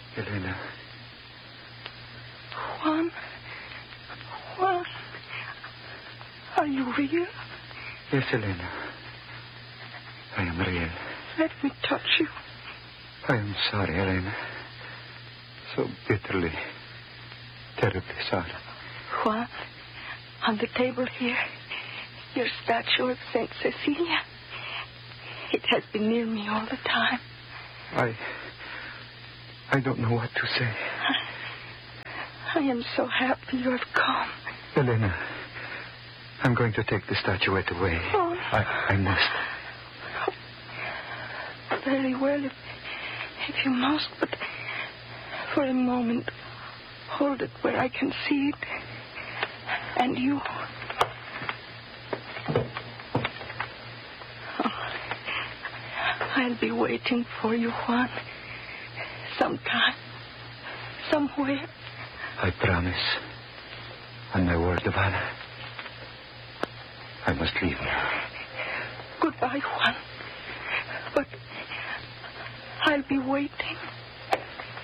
Elena. Juan. Juan. Are you real? Yes, Elena. I am real. Let me touch you. I am sorry, Elena. So bitterly, terribly sorry. Juan, on the table here, your statue of St. Cecilia. It has been near me all the time. I don't know what to say. I am so happy you have come. Elena, I'm going to take the statuette away. Oh. I must. Very well, if you must, but for a moment, hold it where I can see it. And you. Oh, I'll be waiting for you, Juan. Sometime. Somewhere. I promise. On my word of honor. I must leave now. Goodbye, Juan. But I'll be waiting.